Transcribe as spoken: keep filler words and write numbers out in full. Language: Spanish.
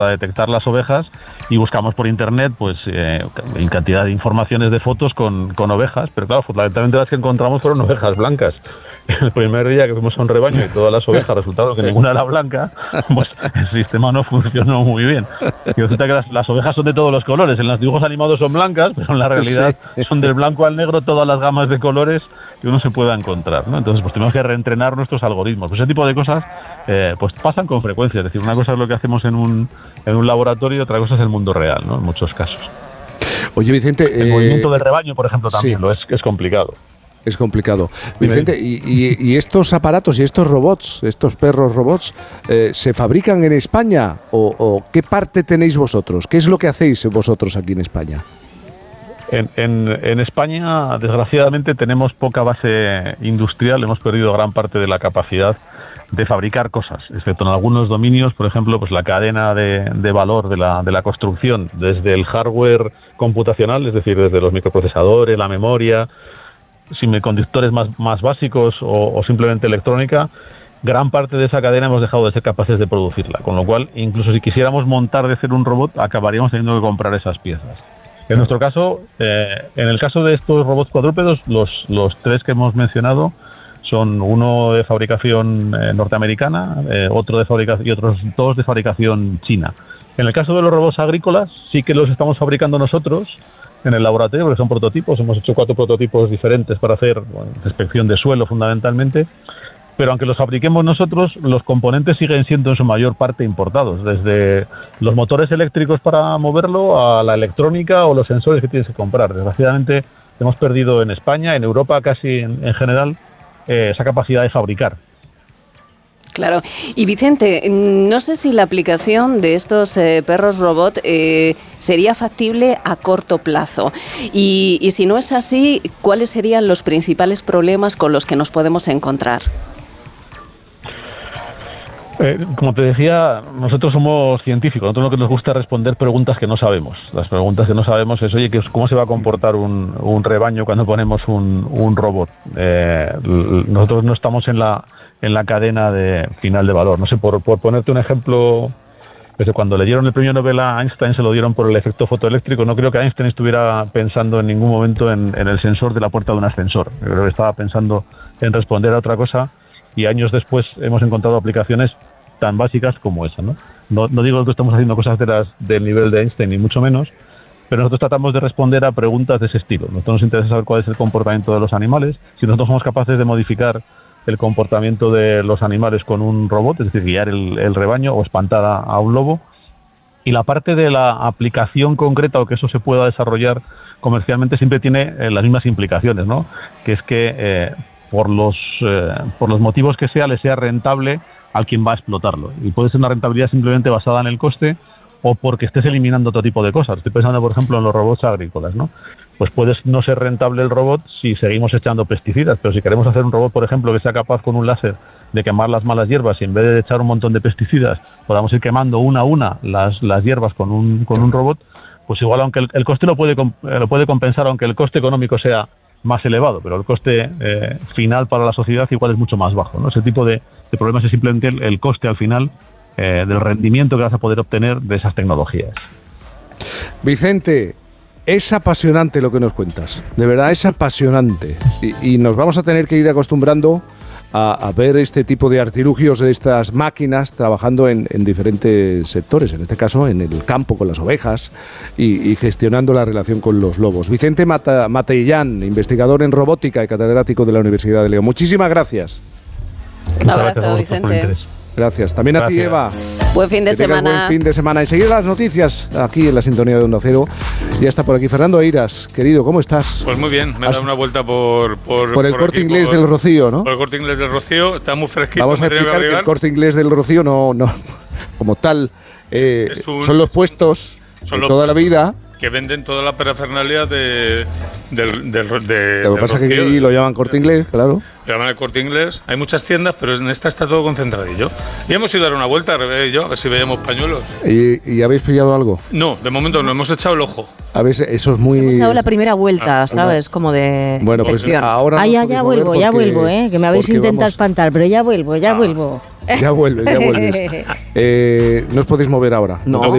para detectar las ovejas y buscamos por internet pues eh, en cantidad de informaciones de fotos con, con ovejas, pero claro, fundamentalmente las que encontramos fueron ovejas blancas. El primer día que fuimos a un rebaño y todas las ovejas resultaron que ninguna era blanca, pues el sistema no funcionó muy bien. Y resulta que las, las ovejas son de todos los colores, en los dibujos animados son blancas, pero en la realidad sí. son del blanco al negro todas las gamas de colores que uno se pueda encontrar, ¿no? Entonces pues tenemos que reentrenar nuestros algoritmos. Pues ese tipo de cosas eh, pues pasan con frecuencia, es decir, una cosa es lo que hacemos en un, en un laboratorio y otra cosa es el mundo real, ¿no? En muchos casos. Oye, Vicente... El eh, movimiento del rebaño, por ejemplo, también sí. lo es, es complicado. Es complicado. Vicente, y, y, y estos aparatos y estos robots, estos perros robots, eh, ¿se fabrican en España? O, ¿O qué parte tenéis vosotros? ¿Qué es lo que hacéis vosotros aquí en España? En, en, en España, desgraciadamente, tenemos poca base industrial, hemos perdido gran parte de la capacidad de fabricar cosas, excepto en algunos dominios, por ejemplo, pues la cadena de, de valor de la, de la construcción, desde el hardware computacional, es decir, desde los microprocesadores, la memoria, semiconductores más, más básicos o, o simplemente electrónica, gran parte de esa cadena hemos dejado de ser capaces de producirla, con lo cual, incluso si quisiéramos montar de cero un robot, acabaríamos teniendo que comprar esas piezas. En nuestro caso, eh, en el caso de estos robots cuadrúpedos, los, los tres que hemos mencionado son uno de fabricación eh, norteamericana, eh, otro de fabricación y otros dos de fabricación china. En el caso de los robots agrícolas, sí que los estamos fabricando nosotros en el laboratorio, porque son prototipos. Hemos hecho cuatro prototipos diferentes para hacer bueno, inspección de suelo fundamentalmente, pero aunque los fabriquemos nosotros, los componentes siguen siendo en su mayor parte importados, desde los motores eléctricos para moverlo a la electrónica o los sensores que tienes que comprar. Desgraciadamente hemos perdido en España, en Europa casi en, en general, eh, esa capacidad de fabricar. Claro. Y Vicente, no sé si la aplicación de estos eh, perros robot eh, sería factible a corto plazo. Y, y si no es así, ¿cuáles serían los principales problemas con los que nos podemos encontrar? Eh, como te decía, nosotros somos científicos, nosotros lo que nos gusta es responder preguntas que no sabemos. Las preguntas que no sabemos es, oye, ¿cómo se va a comportar un, un rebaño cuando ponemos un, un robot? Eh, nosotros no estamos en la en la cadena de final de valor. No sé, por, por ponerte un ejemplo, desde cuando le dieron el premio Nobel a Einstein, se lo dieron por el efecto fotoeléctrico. No creo que Einstein estuviera pensando en ningún momento en, en el sensor de la puerta de un ascensor. Yo creo que estaba pensando en responder a otra cosa, y años después hemos encontrado aplicaciones tan básicas como esa, ¿no? No, no digo que estamos haciendo cosas de las, del nivel de Einstein, ni mucho menos, pero nosotros tratamos de responder a preguntas de ese estilo. Nosotros nos interesa saber cuál es el comportamiento de los animales. Si nosotros somos capaces de modificar el comportamiento de los animales con un robot, es decir, guiar el, el rebaño o espantar a, a un lobo, y la parte de la aplicación concreta o que eso se pueda desarrollar comercialmente siempre tiene eh, las mismas implicaciones, ¿no? Que es que eh, por los eh, por los motivos que sea, le sea rentable al quien va a explotarlo. Y puede ser una rentabilidad simplemente basada en el coste o porque estés eliminando otro tipo de cosas. Estoy pensando, por ejemplo, en los robots agrícolas, ¿no? Pues puede no ser rentable el robot si seguimos echando pesticidas, pero si queremos hacer un robot, por ejemplo, que sea capaz con un láser de quemar las malas hierbas y en vez de echar un montón de pesticidas podamos ir quemando una a una las, las hierbas con un, con un robot, pues igual aunque el, el coste lo puede, lo puede compensar, aunque el coste económico sea más elevado, pero el coste eh, final para la sociedad igual es mucho más bajo, ¿no? Ese tipo de, de problemas es simplemente el, el coste al final eh, del rendimiento que vas a poder obtener de esas tecnologías. Vicente, es apasionante lo que nos cuentas, de verdad es apasionante, y, y nos vamos a tener que ir acostumbrando a, a ver este tipo de artilugios de estas máquinas trabajando en, en diferentes sectores, en este caso en el campo con las ovejas y, y gestionando la relación con los lobos. Vicente Mata, Matellán, investigador en robótica y catedrático de la Universidad de León. Muchísimas gracias. Un abrazo, Vicente. Gracias. También a ti, Eva. Buen fin de que semana. Buen fin de semana. Enseguida las noticias aquí en la sintonía de Onda Cero. Ya está por aquí Fernando Eiras. Querido, ¿cómo estás? Pues muy bien. Me he dado una vuelta por... Por, por el por Corte aquí, Inglés por, del Rocío, ¿no? Por el Corte Inglés del Rocío. Está muy fresquito. Vamos a explicar que, que el Corte Inglés del Rocío no, no como tal, eh, un, son los puestos son de los toda puestos. La vida... que venden toda la parafernalia de, del, del, de, Lo que pasa es que aquí lo llaman Corte Inglés, claro. Lo llaman el Corte Inglés. Hay muchas tiendas, pero en esta está todo concentradillo. Y hemos ido a dar una vuelta, yo, a ver si veíamos pañuelos. ¿Y, y habéis pillado algo? No, de momento no, hemos echado el ojo. A ver, eso es muy... Hemos dado la primera vuelta, ah, ¿sabes? Como de... Bueno, pues ahora... Ah, ya, ya vuelvo, ya vuelvo, ¿eh? Que me habéis intentado vamos... espantar, pero ya vuelvo, ya ah. vuelvo. Ya vuelves, ya vuelves. eh, no os podéis mover ahora. No. no